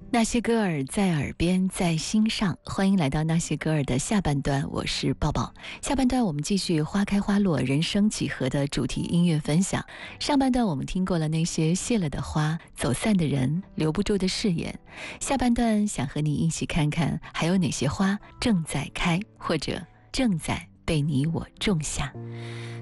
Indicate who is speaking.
Speaker 1: 那些歌儿在耳边，在心上。欢迎来到那些歌儿的下半段，我是抱抱。下半段我们继续花开花落、人生几何的主题音乐分享。上半段我们听过了那些谢了的花、走散的人、留不住的誓言。下半段想和你一起看看，还有哪些花正在开，或者正在被你我种下。